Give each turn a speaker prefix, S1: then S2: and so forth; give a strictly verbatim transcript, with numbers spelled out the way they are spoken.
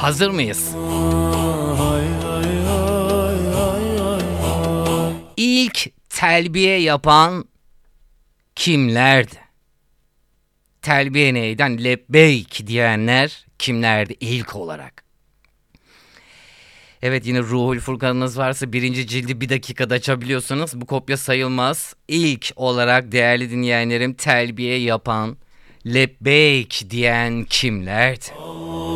S1: Hazır mıyız? İlk telbiye yapan kimlerdi? Telbiye neydi? Hani lebbeyk diyenler kimlerdi ilk olarak? Evet, yine Ruhul Furkan'ınız varsa birinci cildi bir dakikada açabiliyorsunuz. Bu kopya sayılmaz. İlk olarak değerli dinleyenlerim telbiye yapan, lebbeyk diyen kimlerdi?